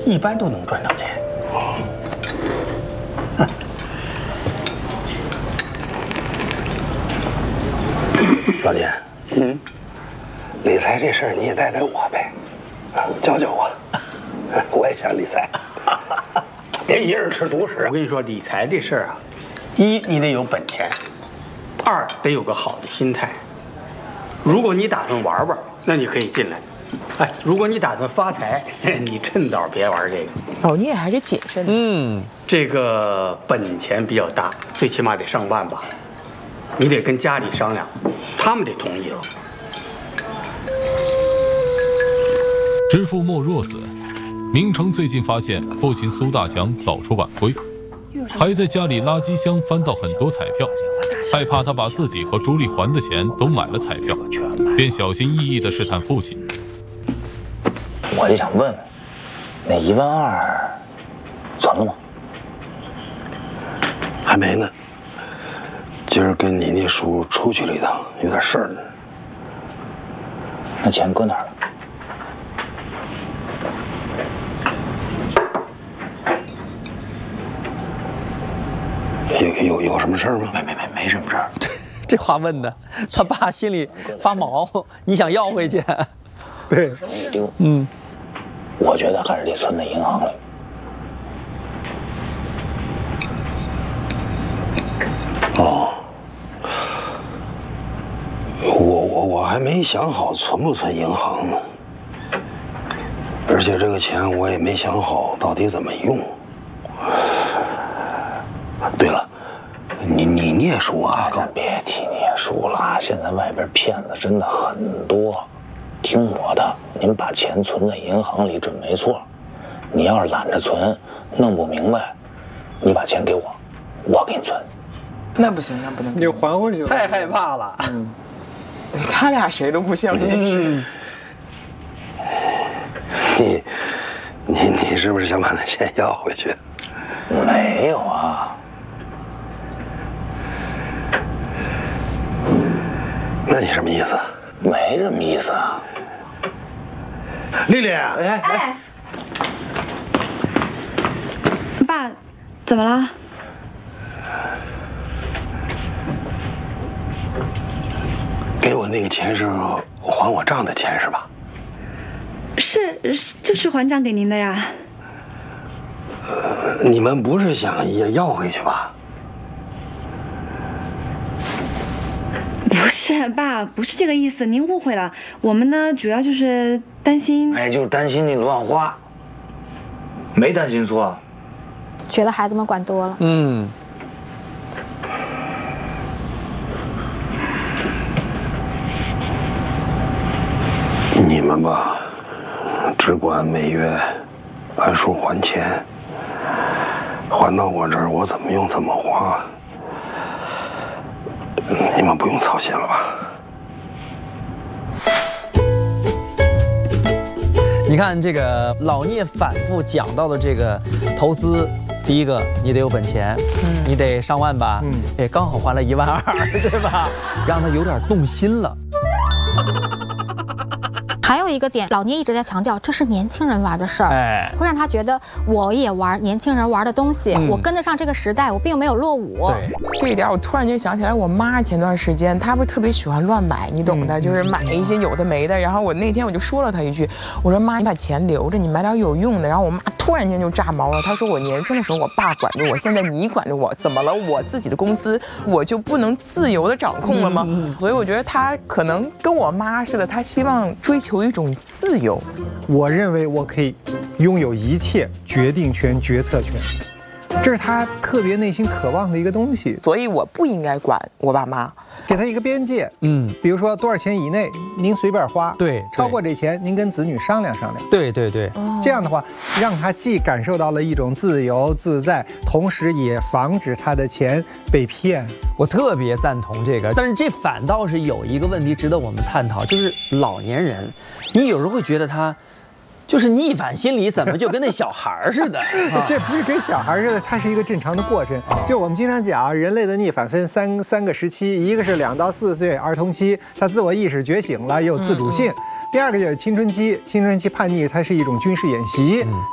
一般都能赚到钱。 老金，理财这事儿你也带带我呗，教教我，我也想理财，别一人吃独食。 我跟你说，理财这事儿啊，一你得有本钱，二得有个好的心态。如果你打算玩玩，那你可以进来。哎，如果你打算发财，你趁早别玩这个。 老聂还是谨慎的。 这个本钱比较大，最起码得上万吧。你得跟家里商量，他们得同意了。 知父莫若子，明成最近发现父亲苏大强早出晚归，还在家里垃圾箱翻到很多彩票，害怕他把自己和朱丽还的钱都买了彩票，便小心翼翼地试探父亲。 我就想问问，那12000存了吗？ 还没呢。今儿跟你那叔出去了一趟，有点事儿呢。 那钱搁哪儿了？ 有什么事儿吗？ 没什么事儿。 这话问的，他爸心里发毛。你想要回去？对， 没丢。我觉得还是得存在银行里。 哦，我还没想好存不存银行呢，而且这个钱我也没想好到底怎么用。对了，聂叔啊， 咱别提聂叔了，现在外边骗子真的很多。听我的，您把钱存在银行里准没错。你要是懒着存，弄不明白，你把钱给我，我给你存。 那不行，那不能， 你还回去了。太害怕了。 他俩谁都不相信。 你是不是想把那钱要回去？ 没有啊。 那你什么意思？ 没什么意思啊。 丽丽， 哎，爸，怎么了？ 给我那个钱是还我账的钱是吧？ 这是还账给您的呀。 你们不是想也要回去吧？ 不是，爸，不是这个意思，您误会了。我们呢，主要就是担心。 哎，就是担心你乱花，没担心错。 觉得孩子们管多了。 你们吧，只管每月按数还钱，还到我这儿，我怎么用怎么花，你们不用操心了吧？ 你看这个老聂反复讲到的这个投资，第一个你得有本钱，你得上万吧，哎，刚好还了12000，对吧？让他有点动心了。 还有一个点，老聂一直在强调，这是年轻人玩的事儿，会让他觉得我也玩年轻人玩的东西，我跟得上这个时代，我并没有落伍。 对，这一点我突然间想起来，我妈前段时间她不是特别喜欢乱买，你懂的，就是买一些有的没的。然后我那天我就说了她一句，我说妈，你把钱留着，你买点有用的。然后我妈突然间就炸毛了，她说我年轻的时候我爸管着我，现在你管着我，怎么了？我自己的工资我就不能自由的掌控了吗？所以我觉得她可能跟我妈似的，她希望追求一种自由。 我认为我可以拥有一切决定权、决策权，这是他特别内心渴望的一个东西。 所以我不应该管我爸妈， 给他一个边界。比如说多少钱以内您随便花， 对， 超过这钱您跟子女商量商量。 对， 这样的话，让他既感受到了一种自由自在，同时也防止他的钱被骗。 我特别赞同这个，但是这反倒是有一个问题值得我们探讨，就是老年人，你有时候会觉得他就是逆反心理怎么就跟那小孩似的？ 这不是跟小孩似的，它是一个正常的过程。就我们经常讲，人类的逆反分三个时期，一个是2到4岁儿童期，他自我意识觉醒了，也有自主性；第二个就是青春期，青春期叛逆，它是一种军事演习。